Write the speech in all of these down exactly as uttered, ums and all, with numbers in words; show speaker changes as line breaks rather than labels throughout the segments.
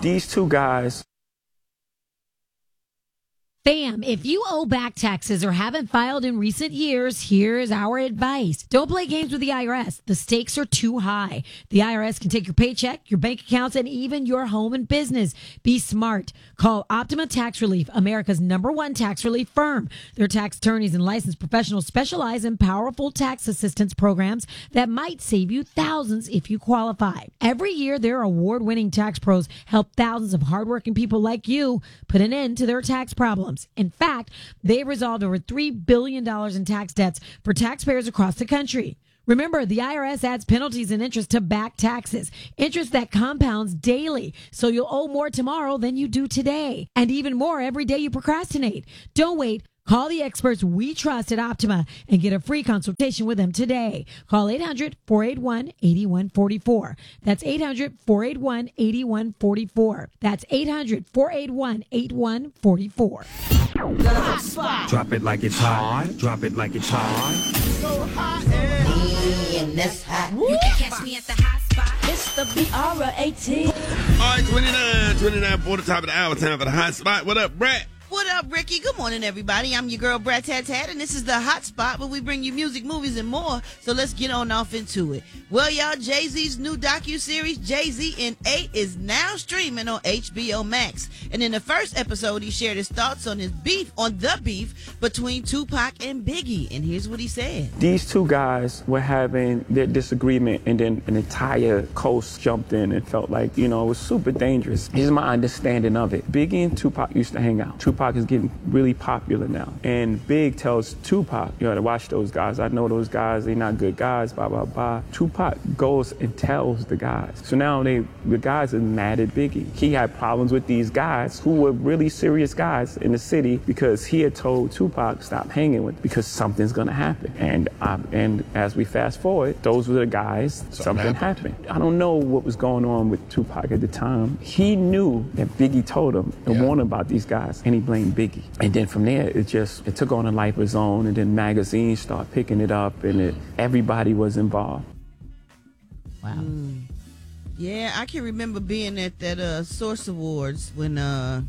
These two guys.
Fam, if you owe back taxes or haven't filed in recent years, here's our advice. Don't play games with the I R S. The stakes are too high. The I R S can take your paycheck, your bank accounts, and even your home and business. Be smart. Call Optima Tax Relief, America's number one tax relief firm. Their tax attorneys and licensed professionals specialize in powerful tax assistance programs that might save you thousands if you qualify. Every year, their award-winning tax pros help thousands of hardworking people like you put an end to their tax problems. In fact, they've resolved over three billion dollars in tax debts for taxpayers across the country. Remember, the I R S adds penalties and interest to back taxes, interest that compounds daily, so you'll owe more tomorrow than you do today, and even more every day you procrastinate. Don't wait. Call the experts we trust at Optima and get a free consultation with them today. Call eight hundred, four eight one, eight one four four. That's eight hundred, four eight one, eight one four four. That's eight hundred, four eight one, eight one four four.
The hot spot. Drop it like it's hot. Drop it like it's hot. So hot and
that's hot.
You can catch me at the hot spot.
It's the B R eighteen.
All right, twenty-nine, twenty-nine for the top of the hour. Time for the hot spot. What up, Brett?
What up, Ricky? Good morning, everybody. I'm your girl, Brat Tat Tat, and this is the Hot Spot where we bring you music, movies, and more. So let's get on off into it. Well, y'all, Jay-Z's new docuseries, Jay-Z in eight, is now streaming on H B O Max. And in the first episode, he shared his thoughts on his beef, on the beef between Tupac and Biggie. And here's what he said.
These two guys were having their disagreement, and then an entire coast jumped in and felt like, you know, it was super dangerous. Here's my understanding of it. Biggie and Tupac used to hang out. Tupac is getting really popular now. And Big tells Tupac, you know, to watch those guys. I know those guys, they're not good guys, blah, blah, blah. Tupac goes and tells the guys. So now they, the guys are mad at Biggie. He had problems with these guys who were really serious guys in the city because he had told Tupac, stop hanging with them because something's gonna happen. And um, and as we fast forward, those were the guys, something, something happened. happened. I don't know what was going on with Tupac at the time. He knew that Biggie told him and yeah. warned him about these guys, and he blamed Biggie. And then from there, it just, it took on a life of its own, and then magazines started picking it up, and it, everybody was involved.
Wow. Mm. Yeah, I can remember being at that uh, Source Awards when uh,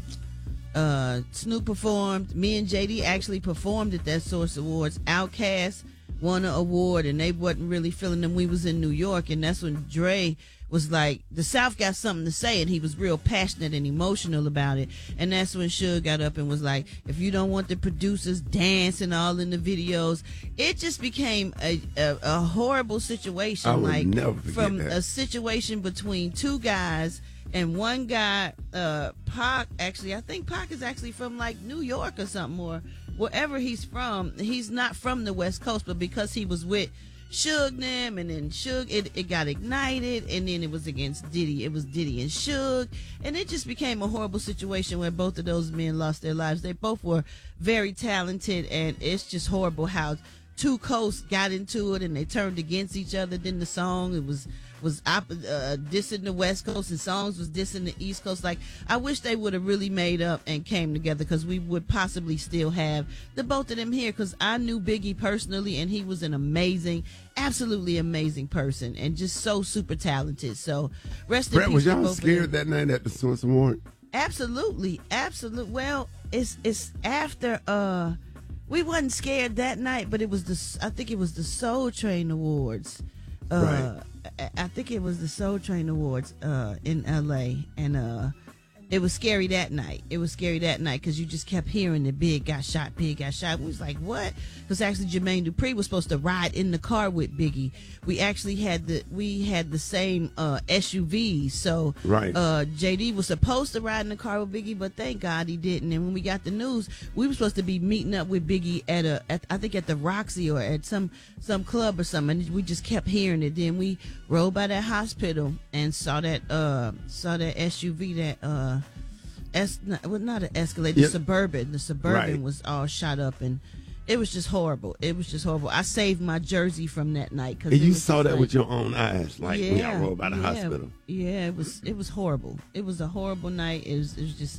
uh, Snoop performed. Me and J D actually performed at that Source Awards. Outkast won an award, and they wasn't really feeling them. We was in New York, and that's when Dre was like, the South got something to say, and he was real passionate and emotional about it. And that's when Suge got up and was like, if you don't want the producers dancing all in the videos, it just became a, a, a horrible situation.
I would
like
never forget
from
that.
a situation between two guys, and one guy, uh, Pac, actually, I think Pac is actually from like New York or something, or wherever he's from. He's not from the West Coast, but because he was with Suge them, and then Suge, it, it got ignited, and then it was against Diddy. It was Diddy and Suge, and it just became a horrible situation where both of those men lost their lives. They both were very talented, and it's just horrible how two coasts got into it and they turned against each other. Then the song, it was was op- uh, dissing the West Coast, and songs was dissing the East Coast. Like, I wish they would have really made up and came together, because we would possibly still have the both of them here, because I knew Biggie personally, and he was an amazing, absolutely amazing person, and just so super talented. So rest in
Brett,
peace.
was y'all
both
scared that night at the Source Award?
Absolutely, absolutely. Well, it's it's after uh we wasn't scared that night, but it was the I think it was the Soul Train Awards. Uh,
right.
I, I think it was the Soul Train Awards uh, in L A, and uh, it was scary that night. It was scary that night because you just kept hearing the Big got shot, Big got shot. We was like, what? Because actually Jermaine Dupri was supposed to ride in the car with Biggie. We actually had the we had the same uh, S U Vs. So
right.
uh, J D was supposed to ride in the car with Biggie, but thank God he didn't. And when we got the news, we were supposed to be meeting up with Biggie at a at, I think at the Roxy or at some some club or something. And we just kept hearing it. Then we rode by that hospital and saw that uh, saw that S U V that. Uh, Es- not, well, not an Escalade, the
yep.
Suburban. The Suburban
right.
was all shot up, and it was just horrible. It was just horrible. I saved my jersey from that night. Cause
and you
was
saw that
like,
with your own eyes, like
yeah,
when y'all rolled by the
yeah,
hospital.
Yeah, it was it was horrible. It was a horrible night. It was it was just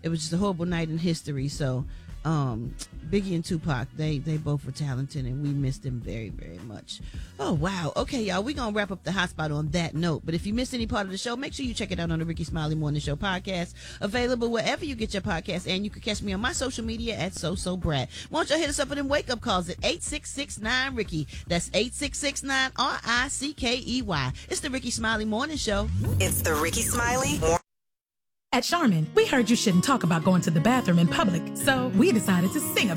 it was just a horrible night in history. So um, Biggie and Tupac, they they both were talented, and we missed them very, very much. Oh, wow. Okay, y'all, we're going to wrap up the hotspot on that note. But if you missed any part of the show, make sure you check it out on the Ricky Smiley Morning Show podcast, available wherever you get your podcast, and you can catch me on my social media at SoSoBrat. Why don't y'all hit us up with them wake-up calls at eight six six nine Ricky. That's eight six six nine R I C K E Y. It's the Ricky Smiley Morning Show.
It's the Ricky Smiley Morning.
At Charmin, we heard you shouldn't talk about going to the bathroom in public, so we decided to sing about